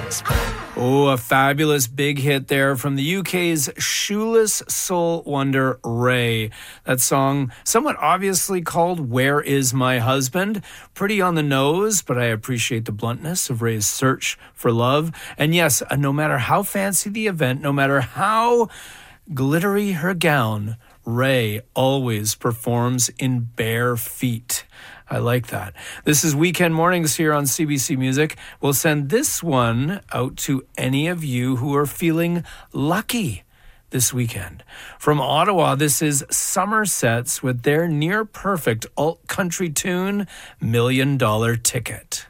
Oh, a fabulous big hit there from the UK's shoeless soul wonder Ray. That song, somewhat obviously called Where Is My Husband? Pretty on the nose, but I appreciate the bluntness of Ray's search for love. And yes, no matter how fancy the event, no matter how glittery her gown, Ray always performs in bare feet. I like that. This is Weekend Mornings here on CBC Music. We'll send this one out to any of you who are feeling lucky this weekend. From Ottawa, this is Somersets with their near-perfect alt-country tune, $1 Million Ticket.